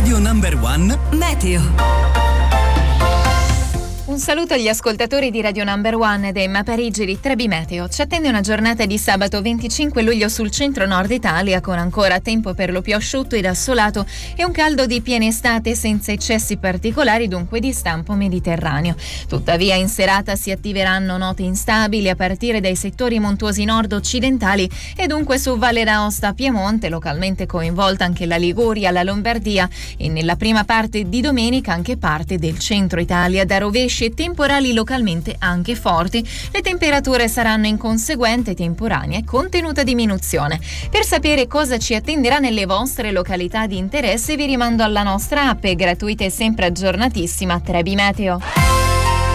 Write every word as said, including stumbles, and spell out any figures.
Radio Number One Meteo. Un saluto agli ascoltatori di Radio Number One ed Emma Parigi di tre B Meteo. Ci attende una giornata di sabato venticinque luglio sul centro-nord Italia, con ancora tempo per lo più asciutto ed assolato e un caldo di piena estate senza eccessi particolari, dunque di stampo mediterraneo. Tuttavia in serata si attiveranno note instabili a partire dai settori montuosi nord-occidentali e dunque su Valle d'Aosta, Piemonte, localmente coinvolta anche la Liguria, la Lombardia e nella prima parte di domenica anche parte del centro Italia, da rovesci e temporali localmente anche forti. Le temperature saranno in conseguente temporanea e contenuta diminuzione. Per sapere cosa ci attenderà nelle vostre località di interesse vi rimando alla nostra app gratuita e sempre aggiornatissima tre B Meteo.